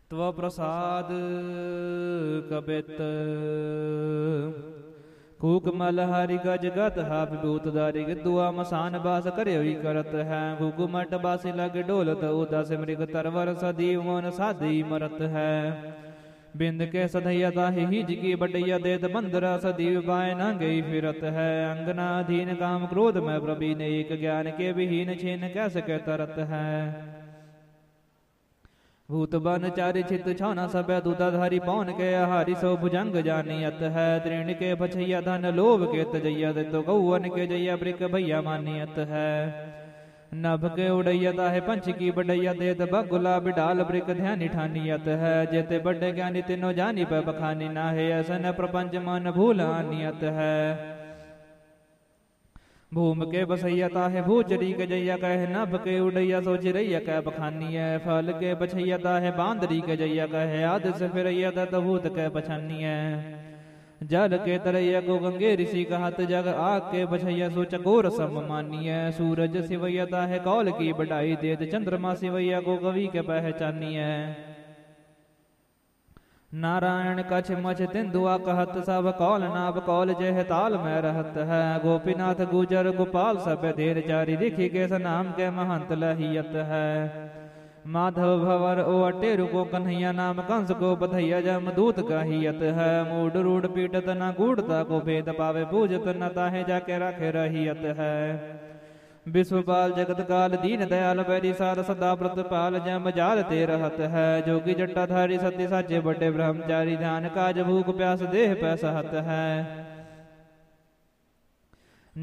ਤਵ ਪ੍ਰਸਾਦ ਕਬਿਤ ਕੂਕ ਮਲ ਹਰਿ ਗਜ ਗਤ ਹਾ ਵਿਭੂਤ ਦਾਰਿ ਗਿਦੁਆ ਮਸਾਨ ਬਾਸ ਕਰਿਓਈ ਕਰਤ ਹੈ ਗੁਗ ਮਟ ਬਾਸੀ ਲਗ ਢੋਲਤ ਉਦਸ ਮ੍ਰਿਗ ਤਰਵਰ ਸਦੀਵ ਮਨ ਸਾਧੀ ਮਰਤ ਹੈ ਬਿੰਦ ਕੇ ਸਧਈਆ ਤਾਹਿ ਹਿਜ ਕੀ ਬਟਈਆ ਦੇਤ ਬੰਦਰਾ ਸਦੀਵ ਪਾਏ ਨਾ ਗਈ ਫਿਰਤ ਹੈ ਅੰਗਨਾ ਅਧੀਨ ਕਾਮ ਕ੍ਰੋਧ ਮੈਂ ਪ੍ਰਭੀ ਨੇ ਏਕ ਗਿਆਨ ਕੇ ਵਿਹੀਨ ਛਿਨ ਕੈ ਸਕੈ ਤਰਤ ਹੈ भूत बन चारि चित छाना सब दूताधारी पौन के आहारी सो भुजंग जानियत है तृण के बछैया धन लोभ के तजैया तो गौवन के जैया ब्रिक भैया मानियत है नभ के उड़ैया ताहे पंच की बढ़ैया देत बगुला बिडाल ब्रिक ध्यानि ठानियत है जेते बड़े ज्ञानी तिनो जानी पर बखानी ना है ऐसन प्रपंच मन भूल आनियत है भूम के बसैया ताहे भूचरी के जैया कह नभ के उड़ैया सो चिरैया कह बखानी है फल के बछैया ताहे बांदरी के जैया कह आदि से फिरैया तभूत कह पछानी है जल के तरैया को गंगे ऋषि कहत जग आग के बछैया सो चकोर सम मानी है सूरज सिवैया ताहे कौल की बढ़ाई देत चंद्रमा सिवैया को कवि के पहचानी है नारायण कछ मछ तिंदुआ कहत सब कौल नाभ कौल जह ताल में रहत है गोपीनाथ गुजर गोपाल सब धेर चारि रिखि के नाम के महंत लहियत है माधव भवर ओ अटेरु को कन्हैया नाम कंस को बधैया जम दूत कहियत है मूड रूढ़ पीटत न गूढ़ता को भेद पावे पूजत न ताहे जाके रखे रहियत है विश्वपाल जगत काल दीन दयाल बैरी सार सदा व्रतपाल जम जाल ते रहत है जोगी जट्टाधारी सत्य साचे बड़े ब्रह्मचारी ध्यान काज भूख प्यास देह पैसहत है